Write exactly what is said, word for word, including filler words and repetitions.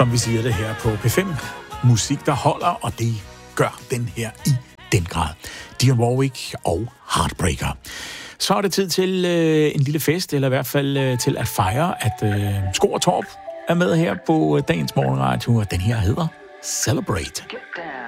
som vi siger det her på P fem. Musik, der holder, og det gør den her i den grad. Dionne Warwick og Heartbreaker. Så er det tid til øh, en lille fest, eller i hvert fald øh, til at fejre, at øh, Sko og Torp er med her på øh, dagens morgenradio, og den her hedder Celebrate. Get down.